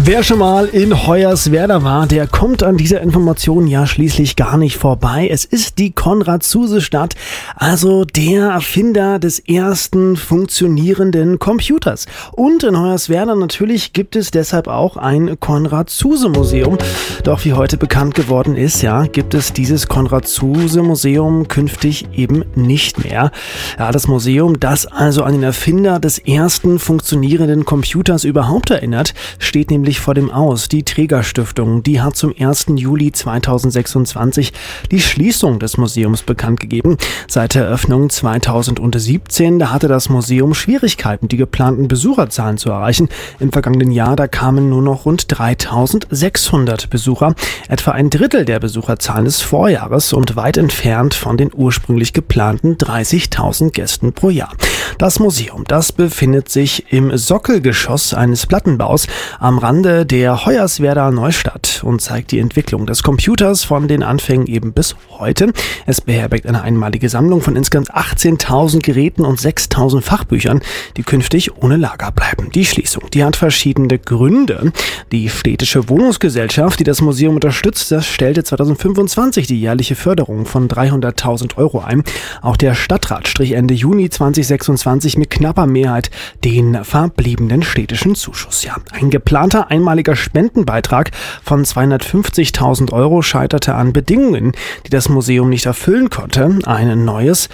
Wer schon mal in Hoyerswerda war, der kommt an dieser Information ja schließlich gar nicht vorbei. Es ist die Konrad-Zuse-Stadt, also der Erfinder des ersten funktionierenden Computers. Und in Hoyerswerda natürlich gibt es deshalb auch ein Konrad-Zuse-Museum. Doch wie heute bekannt geworden ist, ja, gibt es dieses Konrad-Zuse-Museum künftig eben nicht mehr. Ja, das Museum, das also an den Erfinder des ersten funktionierenden Computers überhaupt erinnert, steht nämlich vor dem Aus. Die Trägerstiftung, die hat zum 1. Juli 2026 die Schließung des Museums bekannt gegeben. Seit der Eröffnung 2017, da hatte das Museum Schwierigkeiten, die geplanten Besucherzahlen zu erreichen. Im vergangenen Jahr, da kamen nur noch rund 3600 Besucher, etwa ein Drittel der Besucherzahlen des Vorjahres und weit entfernt von den ursprünglich geplanten 30.000 Gästen pro Jahr. Das Museum, das befindet sich im Sockelgeschoss eines Plattenbaus am Rande der Hoyerswerda Neustadt und zeigt die Entwicklung des Computers von den Anfängen eben bis heute. Es beherbergt eine einmalige Sammlung von insgesamt 18.000 Geräten und 6.000 Fachbüchern, die künftig ohne Lager bleiben. Die Schließung, die hat verschiedene Gründe. Die städtische Wohnungsgesellschaft, die das Museum unterstützt, das stellte 2025 die jährliche Förderung von 300.000 Euro ein. Auch der Stadtrat strich Ende Juni 2026 mit knapper Mehrheit den verbliebenen städtischen Zuschuss. Ja, ein geplanter einmaliger Spendenbeitrag von 250.000 Euro scheiterte an Bedingungen, die das Museum nicht erfüllen konnte. Ein neues,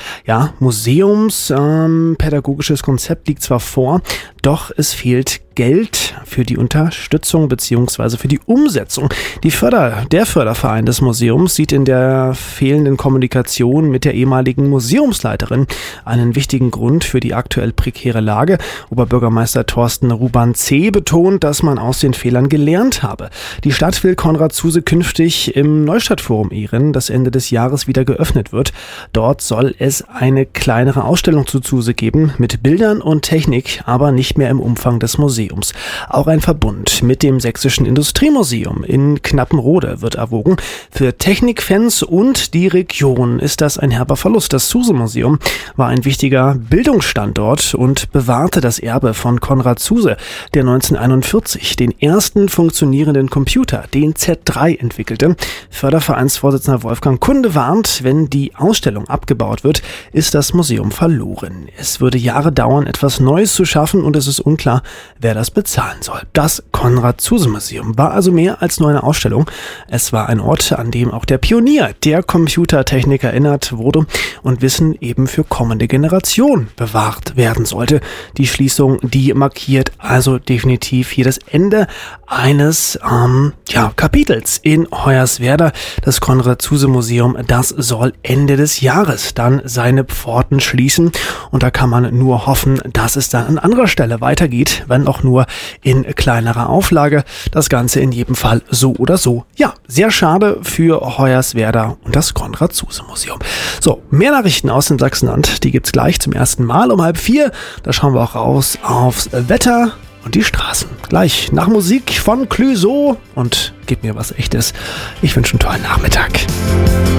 museumspädagogisches Konzept liegt zwar vor, doch es fehlt Geld für die Unterstützung bzw. für die Umsetzung. Der Förderverein des Museums sieht in der fehlenden Kommunikation mit der ehemaligen Museumsleiterin einen wichtigen Grund für die aktuell prekäre Lage. Oberbürgermeister Thorsten Ruban-C. betont, dass man aus den Fehlern gelernt habe. Die Stadt will Konrad Zuse künftig im Neustadtforum ehren, das Ende des Jahres wieder geöffnet wird. Dort soll es eine kleinere Ausstellung zu Zuse geben, mit Bildern und Technik, aber nicht mehr im Umfang des Museums. Auch ein Verbund mit dem Sächsischen Industriemuseum in Knappenrode wird erwogen. Für Technikfans und die Region ist das ein herber Verlust. Das Zuse-Museum war ein wichtiger Bildungsstandort und bewahrte das Erbe von Konrad Zuse, der 1941 den ersten funktionierenden Computer, den Z3, entwickelte. Fördervereinsvorsitzender Wolfgang Kunde warnt, wenn die Ausstellung abgebaut wird, ist das Museum verloren. Es würde Jahre dauern, etwas Neues zu schaffen und es ist unklar, wer das bezahlen soll. Das Konrad-Zuse-Museum war also mehr als nur eine Ausstellung. Es war ein Ort, an dem auch der Pionier der Computertechnik erinnert wurde und Wissen eben für kommende Generationen bewahrt werden sollte. Die Schließung, die markiert also definitiv hier das Ende eines Kapitels in Hoyerswerda. Das Konrad-Zuse-Museum, das soll Ende des Jahres dann seine Pforten schließen und da kann man nur hoffen, dass es dann an anderer Stelle weitergeht, wenn auch nur in kleinerer Auflage. Das Ganze in jedem Fall so oder so. Ja, sehr schade für Hoyerswerda und das Konrad-Zuse-Museum. So, mehr Nachrichten aus dem Sachsenland, die gibt's gleich zum ersten Mal um 3:30. Da schauen wir auch raus aufs Wetter und die Straßen. Gleich nach Musik von Clouseau und gib mir was Echtes. Ich wünsche einen tollen Nachmittag.